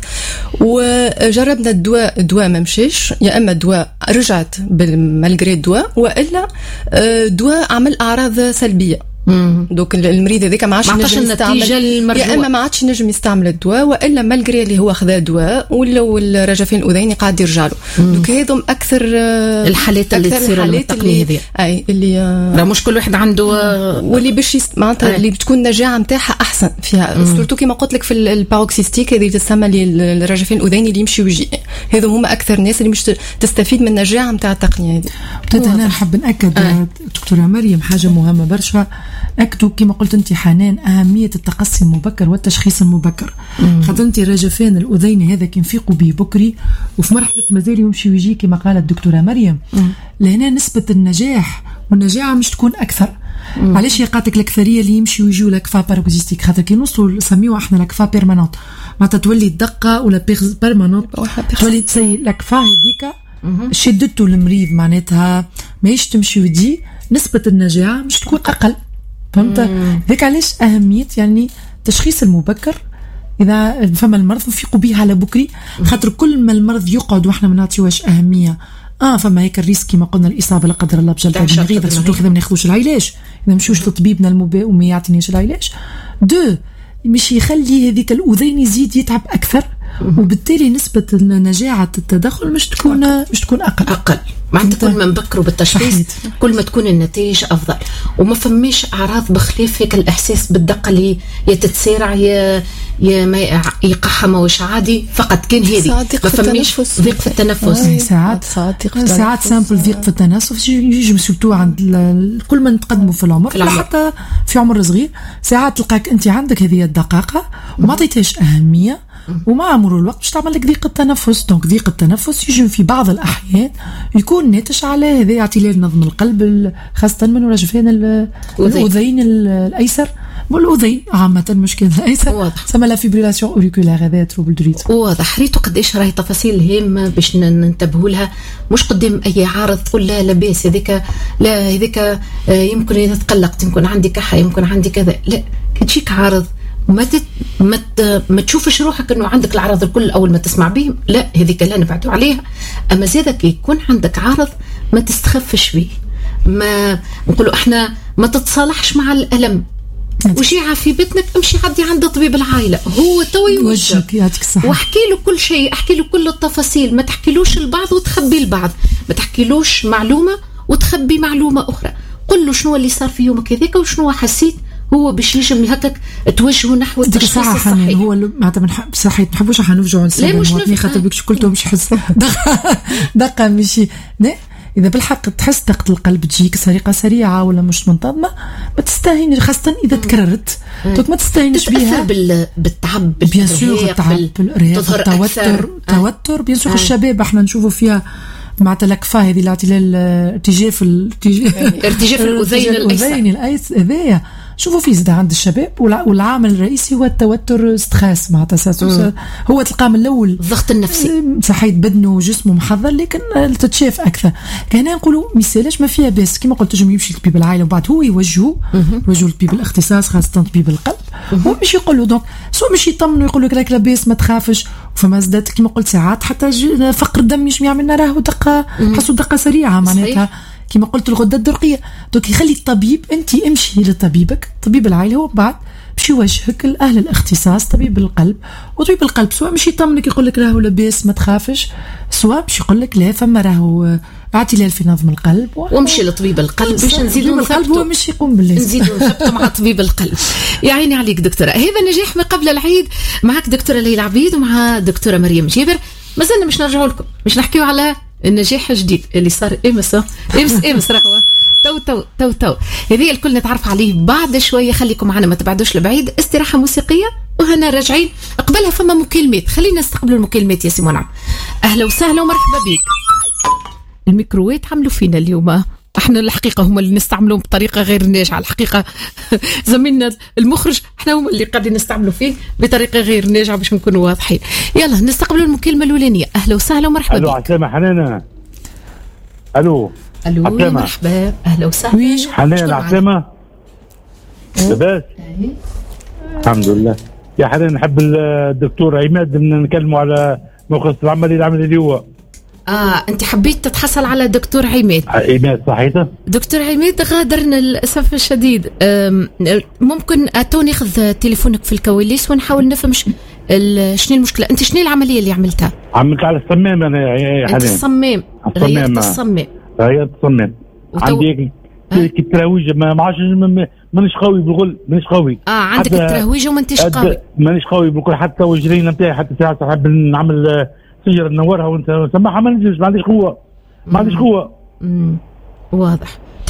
وجربنا الدواء، الدواء ما مشيش، يا اما الدواء رجعت بالمالغري الدواء، والا دواء عمل اعراض سلبيه، دوك المريض هذاك ما عادش ينجم يستعمل، يا اما ما عادش ينجم يستعمل الدواء، والا مالغري اللي هو خذا دواء ولا الرجفان الاذيني قاعد يرجع له، دوك هذم اكثر الحالات اللي تصير التقنيه هذه، اي اللي راه مش كل واحد عنده، واللي باش معناتها اللي بتكون النجاعه نتاعها احسن فيها، سورتو كيما قلت لك في الباروكسيستيك هذه تسمى الرجفان الاذيني اللي يمشي ويجي، هذو هما اكثر ناس اللي مش تستفيد من النجاعه نتاع التقنيه هذه. بدات انا نحب ناكد دكتوره مريم حاجه مهمه برشا، اكدوا كما قلت انت حنان اهميه التقصي المبكر والتشخيص المبكر. خاطر انت الرجفان الاذيني هذا كي نفيقوا به بكري وفي مرحله مازال يمشي ويجي كما قالت الدكتوره مريم، لهنا نسبه النجاح والنجاعه مش تكون اكثر. مم. علاش هي قالت لك الاكثريه اللي يمشي ويجوا لكفا باروكسيستيك؟ خاطر كي نوصلوا نسميوها احنا لكفا بيرمانونت معناتها تولي الدقه ولا بيرمانونت تولي تسي لكفا هذيك شدته المريض معناتها ماهيش تمشي ودي نسبه النجاعه مش تكون اقل. فهمت؟ ذاك علاش اهميه يعني التشخيص المبكر اذا فما المرض نفيقوا به على بكري، خاطر كل ما المرض يقعد واحنا ما نعطيوهاش اهميه اه فما هيك الريسك كما قلنا الاصابه لا قدر الله بجلطه المريض سورتو اذا ما ناخذوش العلاج، اذا مشوش لطبيبنا المبا وما يعطينيش العلاج. دو مش يخلي هذيك الاذين يزيد يتعب اكثر وبالتالي نسبه نجاعه التدخل مش تكون مش تكون اقل اقل معناتها كل ما نبكروا بالتشخيص كل ما تكون النتائج افضل وما فماش اعراض بخلاف هيك الاحساس بالدقه اللي يتتسارع يا يا ما يقحى ماهوش عادي فقط كان هذه ما فماش ضيق في التنفس. ساعات ساعات سامبل ضيق في التنفس يجي سورتو عند كل ما نتقدموا في العمر, في العمر. حتى في عمر صغير ساعات تلقاك انت عندك هذه الدقاقه وما عطيتهاش اهميه ومع مرور الوقت باش تعمل لك ضيق التنفس. دونك ضيق التنفس يجي في بعض الاحيان يكون ناتج على هذا اعتلال نظم القلب خاصه من رجفان الاذين الايسر والاذين عامه مشكل الايسر سما لا فيبريلاسيون اوريكولار هذا تروبل دريت. واضح ريتو قداش راهي تفاصيل هامه باش ننتبهوا لها مش قدام اي عارض تقول لا لاباس هذيك لا هذيك يمكن اذا تقلقت يمكن عندي كحه يمكن عندي كذا. لا كي تجيك عارض ما تت... ما, ت... ما تشوفش روحك انه عندك الاعراض الكل اول ما تسمع بهم، لا هذيك لا نبعدوا عليها. اما زيادة كي يكون عندك عارض ما تستخفش به، ما نقولوا احنا ما تتصالحش مع الالم وجيعة في بيتك امشي عدي عند طبيب العائله هو تو يوجهك واحكي له كل شيء، احكي له كل التفاصيل، ما تحكيلوش البعض وتخبي البعض، ما تحكيلوش معلومه وتخبي معلومه اخرى. قل له شنو اللي صار في يومك هذاك وشنو حسيت هو باش يجم هكاك توجهه نحو التشخيص الصحي. هو معناتها صحيح نحبوش حنرجعوا نسالوا خاطر بك قلتوا مش حس دقه دقه ماشي اذا بالحق تحس دقه القلب تجيك سريقه سريعه ولا مش منتظمه ما تستهينش خاصه اذا تكررت دونك ما تستهينش بها بال... بالتعب بيان سور التعب بالارهاق التوتر التوتر بيان سور الشباب احنا نشوفوا فيها معناتها لكفا هذه الاعتلال ارتجاف ارتجاف الاذين الايسر هذايا شوفوا في زاد عند الشباب والعامل الرئيسي هو التوتر ستريس معناتها هو تلقاه من الاول الضغط النفسي صحيح بدنه وجسمه محضر لكن تتشاف اكثر. كان نقولوا مثالاش ما فيها باس كما قلت تجم يمشي لطبيب العائله وبعد هو يوجهه يوجهه لطبيب الاختصاص خاصه طبيب القلب هو مش يقول له دونك سواء مش يطمنوا يقول لك راك لاباس ما تخافش. فما زادت كما قلت ساعات حتى فقر الدم يش يعملنا راهو دقه حسوا دقه سريعه معناتها كما قلت الغده الدرقيه. دونك يخلي الطبيب انت امشي لطبيبك طبيب العائله هو بعد باش يوجهك لاهل الاختصاص طبيب القلب وطبيب القلب سواء مش يطمنك يقول لك راهو لاباس ما تخافش سواء باش يقول لك لا فما راهو اعتلال في نظم القلب وامشي لطبيب القلب باش نزيدوا القلب هو مش يقوم بالله نزيدوا نثبتوا مع طبيب القلب. يا عيني عليك دكتوره. هذا نجاح ما قبل العيد معك دكتوره ليلى عبيد ومع دكتوره مريم جابر. مازلنا مش نرجعوا لكم مش نحكيوا على النجاح الجديد اللي صار امس امس امس راهو تو تو تو تو هذه الكل نتعرف عليه بعد شويه. خليكم معنا ما تبعدوش لبعيد. استراحه موسيقيه وهنا راجعين. قبلها فما مكالمات خلينا نستقبلوا المكالمات يا سي منعم. اهلا وسهلا ومرحبا بك. الميكرووات عملوا فينا اليوم احنا الحقيقه هم اللي نستعملوهم بطريقه غير ناجعه الحقيقه زميلنا المخرج احنا هم اللي قاعدين نستعملوا فيه بطريقه غير ناجعه باش نكونوا واضحين. يلا نستقبلوا المكالمه الاولانيه. اهلا وسهلا ومرحبا بك. الو عسلامه حنان. الو الو مرحبا اهلا وسهلا حنان عسلامه لاباس الحمد لله. يا حنان نحب الدكتور عماد نكلموا على مختص العمليه العمليه اللي هو اه انت حبيت تتحصل على دكتور عماد. عماد صحيح. دكتور عماد غادرنا للاسف الشديد. ممكن اتوني ناخذ تليفونك في الكواليس ونحاول نفهم شنو المشكله. انت شنو العمليه اللي عملتها؟ عملت على الصمام انا يا حنان. انت الصمام غيرت الصمام غيرت الصمام وتو... عندي كي التراويج ما عادش مانيش قوي بالغل مانيش قوي. اه عندك التراويج وما انتش قوي. مانيش قوي بالكل حتى وجرينا نتاعي حتى ساعات نحب نعمل سيجاره نورها وانت سمعها ما نجمش ما عنديش قوه ما عنديش قوه. امم واضح.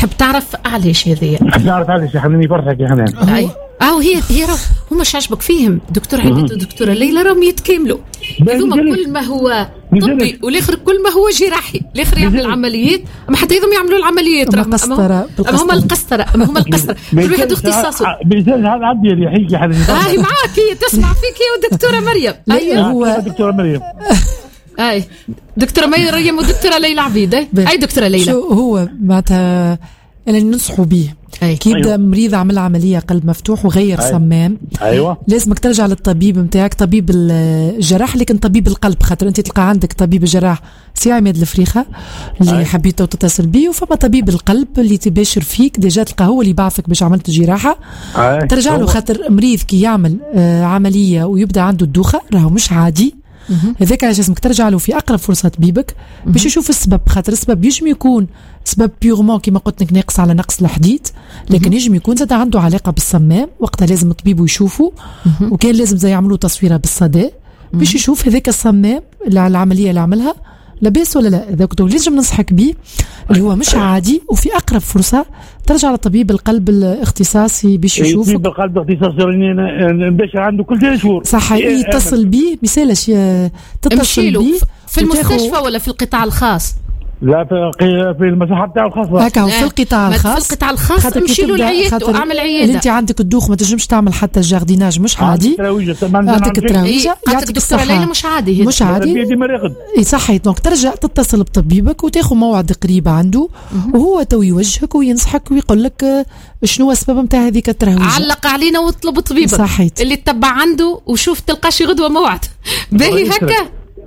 تحب تعرف علاش هذه؟ نحب نعرف علاش. خليني فرحك يا حنان. اي اه هي هي هما شو عجبك فيهم دكتور عماد ودكتوره ليلى راهم يتكاملوا. هذوما كل ما هو طبي والاخر كل ما هو جراحي، الاخر يعمل عمليات، اما حتى هذوما يعملوا العمليات راهم قسطره هما القسطره اما هما القسطره كل واحد اختصاصه. بيزال هذا عندي اللي يحكي يا حنان. هاي معاك هي تسمع فيك يا دكتوره مريم. ايوه هو دكتوره مريم. اي دكتوره مريم ودكتوره ليلى عبيد. اي دكتوره ليلى شو هو معناتها اللي ننصحوا به كي يبدا أيوة. مريض عمل عمليه قلب مفتوح وغير أيوة. صمام ايوه لازمك ترجع للطبيب نتاعك، طبيب الجراح، لكن طبيب القلب، خاطر انت تلقى عندك طبيب الجراح سي عماد الفريخه اللي أيوة. حبيته تتصل بيه، وفما طبيب القلب اللي تباشر فيك ديجا تلقى هو اللي يبعثك باش عملت جراحه. أيوة. ترجع له، خاطر مريض كي يعمل آه عمليه ويبدا عنده الدوخه راهو مش عادي. هذاك علاش لازمك ترجع له في اقرب فرصه طبيبك باش يشوف السبب، خاطر السبب يجم يكون سبب بيغمون كما قلت لك ناقص على نقص الحديد، لكن يجم يكون زاد عنده علاقه بالصمام، وقتها لازم الطبيب يشوفه. وكان لازم زي يعملوا تصويره بالصدى باش يشوف هذاك الصمام العمليه اللي عملها لاباس ولا لا. هذاك لازم ننصحك به اللي هو مش عادي، وفي اقرب فرصه ترجع لطبيب القلب الاختصاصي باش يشوف. طبيب القلب الاختصاصي نباشر عنده كل ثلاث شهور صح. يتصل به مثالش تتصل به في المستشفى ولا في القطاع الخاص؟ لا في في المصحه بتاعه الخاصه. هكا في القطاع الخاص. في القطاع الخاص امشي له العياده واعمل عياده. اللي انت عندك الدوخ ما تنجمش تعمل حتى الجارديناج مش عادي. عندك التراويجه يعطيك الصحه. ليلى مش عادي مش عادي اي صحيح. دونك ترجع تتصل بطبيبك وتاخذ موعد قريب عنده، وهو تو يوجهك وينصحك ويقول لك شنو السبب نتاع هذيك التراويجه. علق علينا واطلب طبيبك صحيت. اللي تتبع عنده وشوف تلقى شي غدوه موعد باهي هكا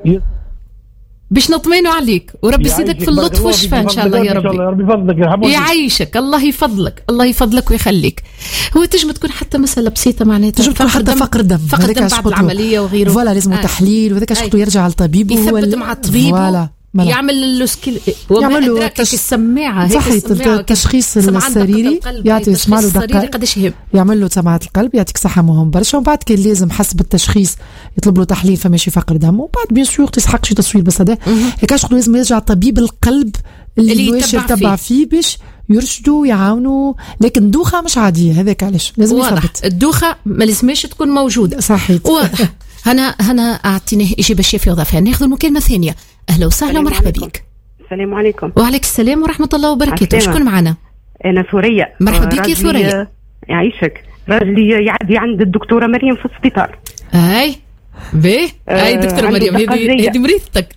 باش نطمئنوا عليك، وربي يزيدك في اللطف والشفاء ان شاء الله يا ربي. ربي يفضلك يعيشك، الله يفضلك الله يفضلك ويخليك. هو تجم تكون حتى مساله بسيطه معناتها تجم تكون حتى فقر دم فقر دم بعد العمليه وغيره. فوالا لازم آه. تحليل وهذاك شغله يرجع للطبيب يثبت مع الطبيب فوالا يعمل له سكيل يعمل له تش... السماعه صح التشخيص السريري يعطي يسمع له دقه قداش يهم يعمل له سماعه القلب يعطيك صحه مهم برشا. وبعد كان لازم حسب التشخيص يطلب له تحليل فماشي فقر دم، وبعد بيان سور تسحق شي تصوير بس هذا هيك شغل لازم يرجع طبيب القلب اللي, اللي يتبع فيه, فيه باش يرشدوا ويعاونوا. لكن الدوخه مش عاديه هذاك علاش لازم يثبت. الدوخه ما لازمش تكون موجوده صحيح. واضح. هنا هنا اعطيني اجابه الشافيه وضعفها. ناخذ المكالمه الثانيه. اهلا وسهلا ومرحبا بك. السلام عليكم. وعليك السلام ورحمه الله وبركاته. شكون معنا؟ انا ثريا. مرحبا بك يا ثريا. يعيشك. راجلي يعدي عند الدكتوره مريم في السبيطار. اي باهي اي دكتوره مريم هذه هذه مريضتك.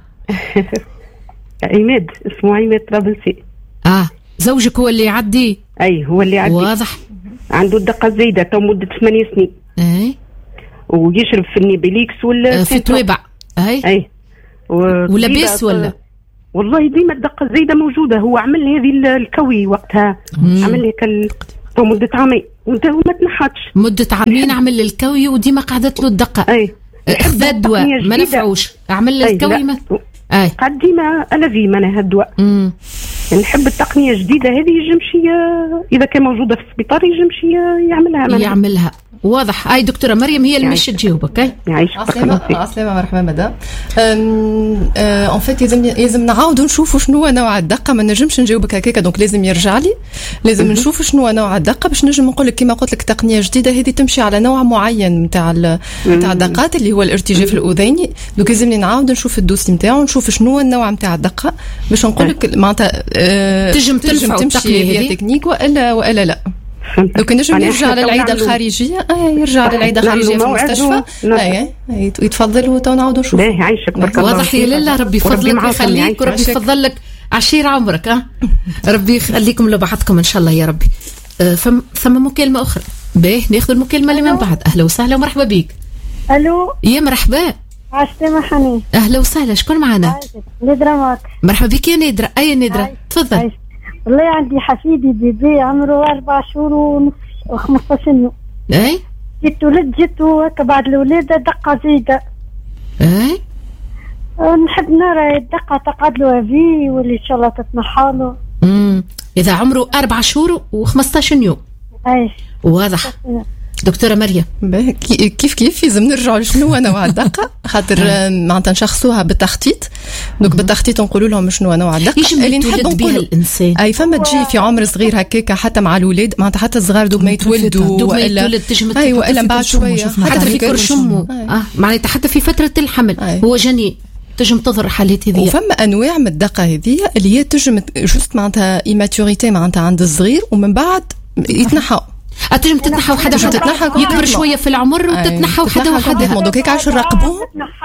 عماد اسمه عماد طرابلسي. اه زوجك هو اللي يعدي؟ اي هو اللي يعدي. واضح. عنده الدقه الزايده تو مده ثمانية سنين. اي ويشرب في النيبليكس ولا آه في توابع. اي اي ولا بيس ولا والله ديما الدقه الزايده موجوده. هو عمل هذه الكوي وقتها مم. عمل هيك ال... مده عامين وما تنحتش مده عامين عمل الكوي وديما قعدت له الدقه. اي خذ الدواء ما نفعوش عمل له الكوي ما اي قد ديما الفي معناها الدواء. نحب التقنيه الجديده هذه يجم شي اذا كان موجوده في السبيطار يجم شي يعملها منها. يعملها واضح. هاي دكتوره مريم هي اللي مش تجاوبك. اي يعيشك. عسلامه عسلامه مرحبا مدام. ان فيت لازم لازم نعاودوا نشوفوا شنو هو نوع الدقه. ما نجمش نجاوبك هكاك دونك لازم يرجع لي لازم نشوف شنو هو نوع الدقه باش نجم نقول لك كما قلت لك تقنيه جديده هذه تمشي على نوع معين نتاع نتاع الدقات اللي هو الارتجاف الاذيني. دونك لازمني نعاود نشوف الدوسي نتاعو نشوف شنو هو النوع نتاع الدقه باش نقول لك معناتها أه تجم تمشي هي تكنيك والا والا لا. لو كان نجم يرجع للعياده الخارجيه اه يرجع للعياده الخارجيه في المستشفى اي يتفضل وتنعاودوا نشوف. باهي يعيشك برك الله. واضح يا لله. ربي يفضلك ويخليك وربي يفضل لك عشير عمرك. ها ربي يخليكم لبعضكم ان شاء الله يا ربي. آه فم ثم مكالمه اخرى. باهي ناخذ المكالمه اللي من بعد. اهلا وسهلا ومرحبا بك. الو يا مرحبا. عسلامة حنين. اهلا وسهلا. شكون معنا؟ نادرة معك. مرحبا بك يا نادرة. اي نادرة تفضل. والله عندي حفيدي بيبي عمره أربع شهور ونص وخمسطاش يوم. اي جيت ولد جيت هكا بعد الولادة دقة زايدة. اي نحب نرى الدقة تقعد له في واللي إن شاء الله تتنحى له. امم إذا عمره أربع شهور وخمسطاش يوم. اي واضح. دكتورة مريم كيف كيف لازم نرجعوا لشنو نوع الدقة خاطر معناتها نشخصوها بالتخطيط دونك بالتخطيط نقولوا لهم شنو نوع الدقة اللي نحب بها الإنسان. أي فما تجي في عمر صغير هكاك حتى مع الأولاد معناتها حتى الصغار دوب ما يتولدوا دوب ما يتولد تجم أيوة إلا بعد شوية حتى في كرشمه آه معناتها حتى في فترة الحمل أي. هو جنين تجم تظهر حالات هذه. وفما انواع من الدقه هذه اللي هي تجم جوست معناتها ايماتوريتي معناتها عند الصغير ومن بعد يتنحى تجم تتنحى وحده وحده يكبر شويه في العمر وتتنحى وحده وحده دوك هيك عشان نراقبوه.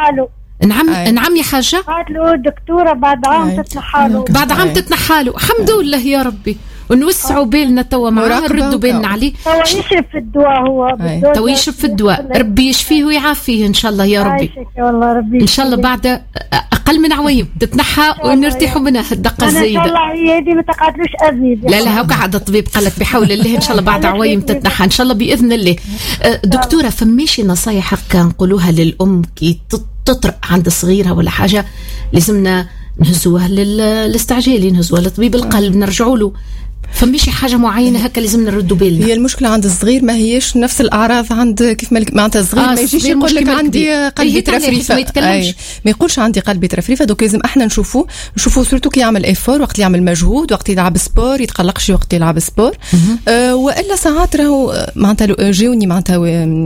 نعم أي. نعم يا حاجه قالوا دكتوره بعد عام تتنحى له بعد عام تتنحى له الحمد لله يا ربي ونوسعوا بالنا توا معاه نردوا بالنا عليه. توا يشرب في الدواء هو توا يشرب في الدواء ربي يشفيه ويعافيه ان شاء الله يا ربي والله ربي ان شاء الله بعد اقل من عويم تتنحى ونرتاحوا منها الدقه الزايده ان شاء الله هي دي ما تقعدلوش ازيد. لا لا هكا عاد الطبيب قال لك بحول الله ان شاء الله بعد عويم تتنحى ان شاء الله باذن الله. دكتوره فماشي نصايح هكا نقولوها للام كي تطرق عند صغيرها ولا حاجه لازمنا نهزوها للاستعجالي نهزوها لطبيب القلب نرجعوا له فماشي حاجه معينه هكا لازم نردوا بالنا. هي المشكله عند الصغير ما هيش نفس الاعراض عند كيف معناتها الصغير آه ما يجيش يقول لك عندي قلبي ترفريفه ما, ما يقولش عندي قلبي ترفريفه دوك لازم احنا نشوفوه نشوفوه سورتو كي يعمل ايفور وقت يعمل مجهود وقت يلعب سبور يتقلقش وقت يلعب سبور آه والا ساعات راهو معناتها جاوني معناتها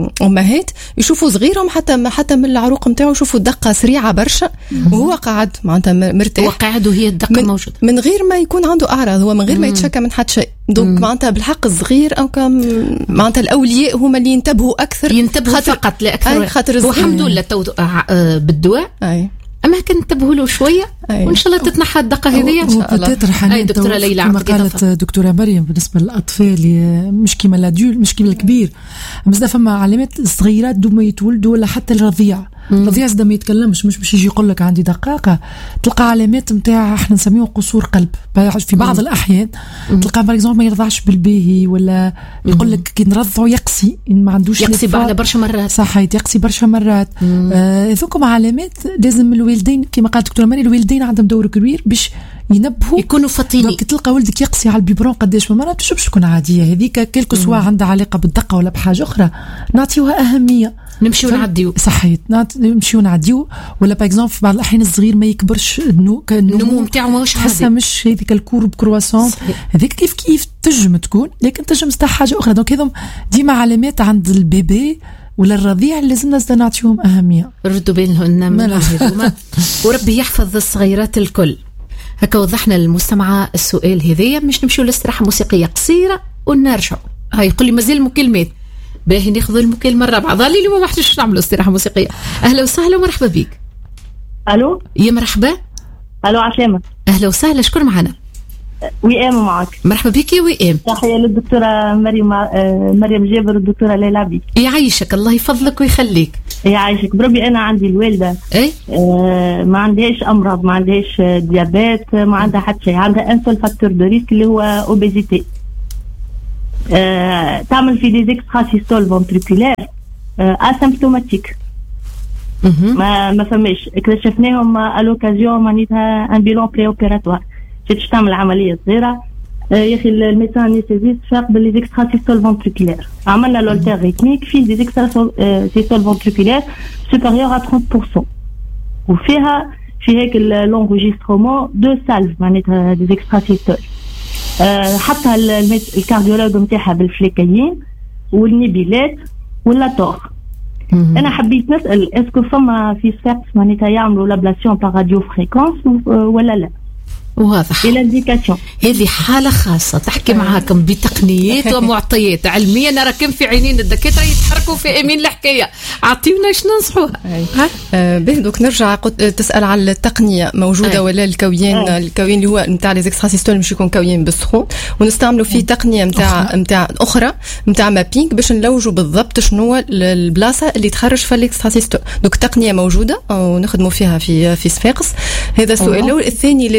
امهات يشوفوا صغيرهم حتى حتى من العروق نتاعو يشوفوا الدقه سريعه برشا وهو قاعد معناتها مرتاح هو قاعد وهي الدقه موجوده من غير ما يكون عنده اعراض هو من غير ما يتشكى من حتى شيء. دونك معناتها بالحق الصغير او كم معناتها الاولياء هما اللي ينتبهوا اكثر ينتبهوا فقط لا اكثر خاطر والحمد لله تو بالدواء اي اما كان ننتبهوا له شويه وان شاء الله تتنحى الدقه هذه ان شاء الله. اي دكتوره ليلى كما قالت دكتوره مريم بالنسبه للاطفال مش كيما الادول مش كيما الكبير بزاف فما علامات الصغيرات دوب ما يتولدوا ولا حتى الرضيع الرضيع زاد ما يتكلمش مش باش يجي يقول لك عندي دقاقه تلقى علامات نتاع احنا نسميوه قصور قلب في بعض مم. الاحيان مم. تلقى باغ اكزومبل ما يرضعش بالباهي ولا يقول لك كي نرضعوا يقسي ما عندوش يقسي على برشا مرات صحيت يقسي برشا مرات هذوكم آه علامات لازم الوالدين كما قالت دكتوره مريم الوالدين عندهم دور كبير باش ينبهوا يكونوا فطينين. كي تلقى ولدك يقسي على البيبرون قداش من مره باش باش تكون عاديه هذيك كلكو سواء عندها علاقه بالدقه ولا بحاجه اخرى نعطيوها اهميه نمشيو نعديو صحيت نمشيو نعديو ولا باغ اكزومبل في بعض الاحيان الصغير ما يكبرش النمو نتاعو ماهوش حاسه مش هذيك الكورب كرواسون هذيك كيف كيف تجم تكون لكن تجم تاع حاجه اخرى دونك هذم ديما علامات عند البيبي ولا الرضيع اللي لازم نعطيهم اهميه ردوا بالهم وربي يحفظ الصغيرات الكل. هكا وضحنا للمستمعة السؤال هذايا مش نمشيو لاستراحة موسيقية قصيرة ونرجعوا. هاي يقول لي مازال مكالمات باهي ناخذ المكالمة الرابعة ظالي اللي ما محتاجش نعملوا استراحة موسيقية. أهلا وسهلا ومرحبا بك. ألو يا مرحبا. ألو عسلامة. أهلا وسهلا شكون معنا؟ وئام معك. مرحبا بك يا وئام. تحية للدكتورة مريم مريم جابر والدكتورة ليلى عبيد. يعيشك الله يفضلك ويخليك. يعيشك بربي. أنا عندي الوالدة اي آه ما عندهاش أمراض ما عندهاش ديابيت ما عندها حتى شيء عندها ان سول فاكتور دو ريسك اللي هو اوبيزيتي. آه تعمل في دي زيكسترا سيستول فونتريكولير آه اسيمبتوماتيك ما ما فماش اكتشفناهم الوكازيون معناتها ان بيلون بري اوبيراتوار جيتش تعمل عمليه صغيره يا اخي الميدسان انستيزيست فاقد لي زيكسترا سيستول فونتريكولير عملنا لولتير ريتميك فيه دي زيكسترا سيستول فونتريكولير سوبيريور ا ثلاثين بالمية وفيها في هيك لونجسترومون دو سالف معناتها دي زيكسترا سيستول أه حتى الكارديولوج نتاعها بالفليكايين والنيبيلات واللاتور. انا حبيت نسال اسكو فما في سبيكس معناتها يعملوا لابلاسيون بار راديو فريكونس ولا لا؟ واضح. الى انديكاسيون هذه حاله خاصه تحكي معاكم بتقنيات ومعطيات علميه انا راكم في عينين الدكاتره يتحركوا في امين الحكايه اعطيونا ايش ننصحوها. آه به دوك نرجع تسال على التقنيه موجوده أي. ولا الكوين أي. الكوين اللي هو نتاع لي زيكسترا سيستول مش يكون كوين بالسخون ونستعملوا فيه تقنيه نتاع نتاع اخرى نتاع مابينغ باش نلوجوا بالضبط شنو البلاصه اللي تخرج فيها الاكسترا سيستول. دوك التقنيه موجوده ونخدموا فيها في في صفاقس. هذا السؤال الاول. الثاني لازمها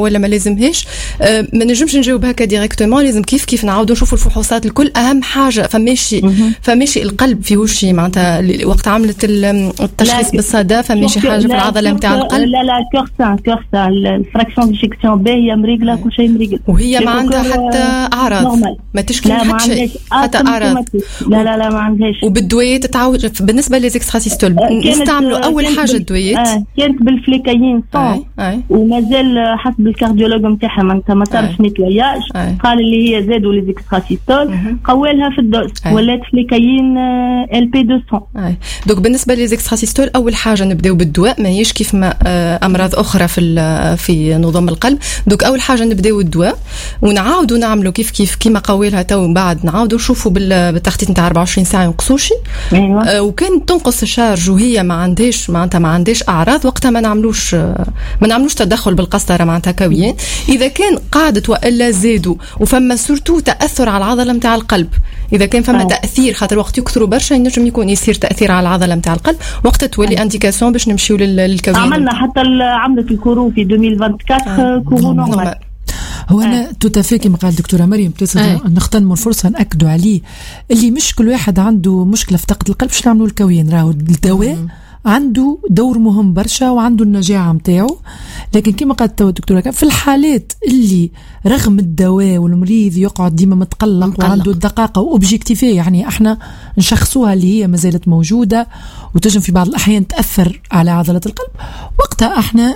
ولا ما لازمهاش. أه ما نجمش نجاوب هكا ديريكتومون، لازم كيف كيف نعاودوا نشوفوا الفحوصات الكل. اهم حاجه فماشي فماشي القلب فيهوش شيء معناتها وقت عملت التشخيص بالصدى فماشي حاجه في العضله نتاع القلب. لا لا كورسان كورسان الفراكسيون ديجيكسيون باهيه مريقله كل شيء مريقل، وهي ما عندها حتى اعراض ما تشكي حتى شيء حتى اعراض. لا لا لا ما عندهاش. وبالدويات تتعود بالنسبه للزيكستراسيستول نستعملوا اول حاجه الدويات آه كانت بالفليكايين صون ومازال حسب الكارديولوج نتاعها معناتها ما صارش نيتواياج، قال اللي هي زادوا لي زيكستراسيستول قوالها في الدوز ولات فليكايين ال بي مئتين. دونك بالنسبه لي زيكستراسيستول اول حاجه نبداو بالدواء، ماهيش كيف ما امراض اخرى في في نظام القلب. دونك اول حاجه نبداو الدواء ونعاودوا نعملوا كيف كيف كيما قوالها تو، من بعد نعاودوا نشوفوا بالتخطيط نتاع أربعة وعشرين ساعه ينقصوش. أيوة. وكان تنقص الشارج وهي ما عندهاش معناتها ما عندهاش اعراض، وقتها ما نعملوش ما نعملوش تدخل بالقسطره معناتها كويين. اذا كان قعدت والا زادوا وفما سورتو تاثر على العضله نتاع القلب، اذا كان فما تاثير خاطر وقت يكثروا برشا ينجم يكون يصير تاثير على العضله نتاع القلب، وقتها تولي انديكاسيون باش نمشيو للكوين. عملنا حتى عملت الكورو في ألفين وأربعة وعشرين كورو نورمال. هو أنا توتافي كما قال الدكتورة مريم نغتنموا الفرصة نأكدوا عليه اللي مش كل واحد عنده مشكلة في طاقة القلب باش نعملوا الكوين. راهو الدواء عنده دور مهم برشا وعنده النجاعة متاعه، لكن كما قالت الدكتورة في الحالات اللي رغم الدواء والمريض يقعد ديما متقلق, متقلق. وعنده الدقاقة وأوبجيكتيفية، يعني احنا نشخصوها اللي هي ما زالت موجودة وتجم في بعض الأحيان تأثر على عضلة القلب، وقتها احنا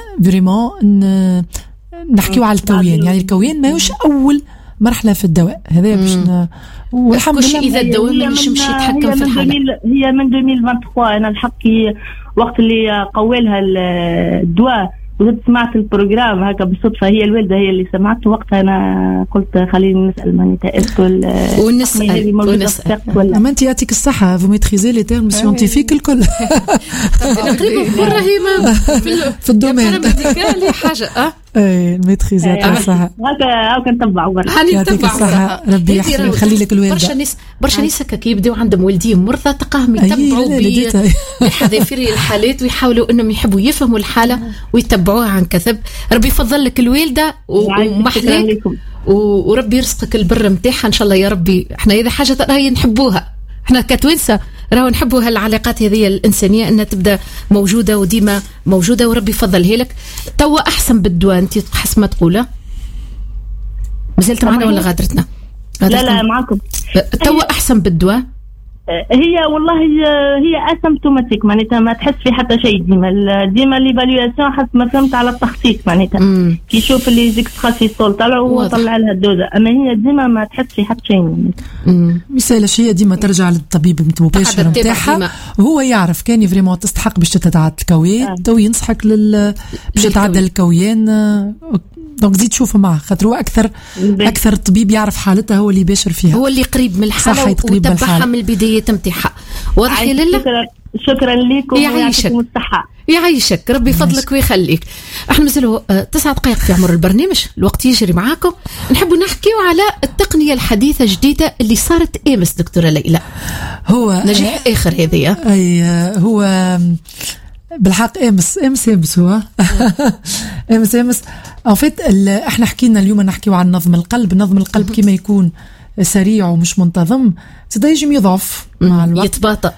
فريمون نحكيو على الكوين. يعني الكوين ما يوش أول مرحلة في الدواء هذا باش ن... والحمد لله إذا الدواء ما ينجمش يتحكم في الحالة. هي من ألفين وثلاثة وعشرين أنا الحقي وقت اللي قولها الدواء وزدت سمعت البروجرام هكا بالصدفة، هي الوالدة هي اللي سمعته وقتها، أنا قلت خليني نسأل مانيتا اسكو ونسأل ونسأل ولا ما أنت يعطيك الصحة vous maîtrisez les termes scientifiques الكل تقريبا مرة هي ما في الدومين لي حاجة اه اي ميتريزي يعطيك الصحة هكا هكا نتبعوا يعطيك الصحة ربي يخلي لك الوالدة. برشا ناس برشا ناس هكا يبداو عندهم والدين مرضى تلقاهم يتبعوا بحذافير الحالات ويحاولوا انهم يحبوا يفهموا الحالة ويتبعوها عن كثب. ربي يفضل لك الوالدة ومحليك وربي يرزقك البر متاعها ان شاء الله يا ربي. احنا اذا حاجة راهي نحبوها احنا كتوانسة راهو نحبوا هالعلاقات هذه الإنسانية أنها تبدأ موجودة وديما موجودة وربي يفضلها لك. توا أحسن بالدواء أنت حسب ما تقوله مازلت معنا ولا غادرتنا؟ لا لا معكم. توا أحسن بالدواء هي والله هي اسيمبتوماتيك معناتها ما تحس في حتى شيء ديما ديما ليفالواسيون حسب ما فهمت على التخطيط معناتها كي يشوف اللي زيكستراسيستول طلعوا هو طلع لها الدوزه، اما هي ديما ما تحس في حتى شيء. مثال هي ديما ترجع للطبيب المباشر نتاعها وهو يعرف كان فريمون تستحق باش تتعدى الكوين آه. تو ينصحك لل باش تتعدى الكوين. دونك زيد شوفوا معه خاطر هو اكثر بي. اكثر الطبيب يعرف حالتها، هو اللي باشر فيها، هو اللي قريب من الحاله وتبعها من البدايه نتاعها. واضح يا لله. شكرا شكرا لكم ويعطيكم الصحه. يعيشك ربي فضلك ويخليك. احنا مازالوا تسعة دقائق في عمر البرنامج، الوقت يجري معاكم. نحبوا نحكيو على التقنيه الحديثه الجديده اللي صارت امس دكتوره ليلى. هو نجاح اخر هذه. اي هو بالحق امس امس امس هو امس امس ان فيت احنا حكينا اليوم نحكيو عن نظم القلب. نظم القلب كما يكون سريع ومش منتظم سيدا يجم يضعف مع الوقت، يتباطأ